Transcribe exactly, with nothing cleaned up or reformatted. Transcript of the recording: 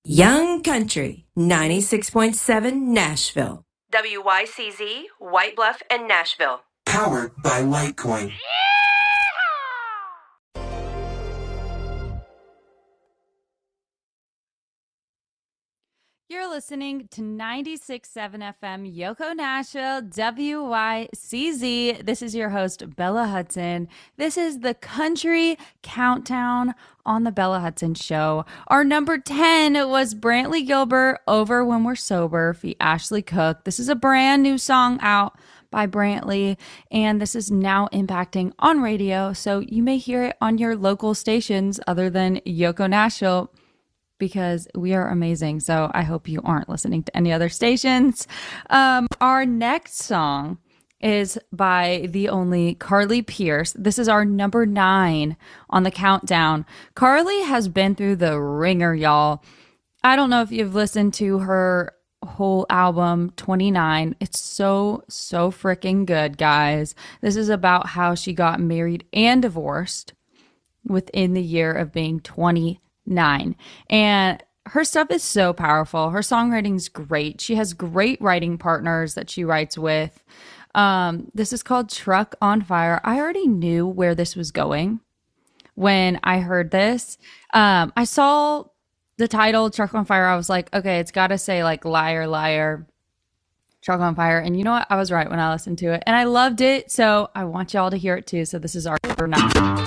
Young Country, ninety-six point seven Nashville. W Y C Z, White Bluff and Nashville. Powered by Litecoin. You're listening to ninety-six point seven F M Yoko Nashville, W Y C Z. This is your host, Bella Hudson. This is the Country Countdown on the Bella Hudson Show. Our number ten was Brantley Gilbert, Over When We're Sober, feat. Ashley Cook. This is a brand new song out by Brantley, and this is now impacting on radio, so you may hear it on your local stations other than Yoko Nashville, because we are amazing. So I hope you aren't listening to any other stations. Um, our next song is by the only Carly Pearce. This is our number nine on the countdown. Carly has been through the ringer, y'all. I don't know if you've listened to her whole album, twenty-nine. It's so, so freaking good, guys. This is about how she got married and divorced within the year of being twenty-nine. Nine. And her stuff is so powerful. Her songwriting's great. She has great writing partners that she writes with. Um, this is called Truck on Fire. I already knew where this was going when I heard this. Um, I saw the title Truck on Fire. I was like, okay, it's got to say like liar, liar, Truck on Fire. And you know what? I was right when I listened to it. And I loved it. So I want y'all to hear it too. So this is our number nine.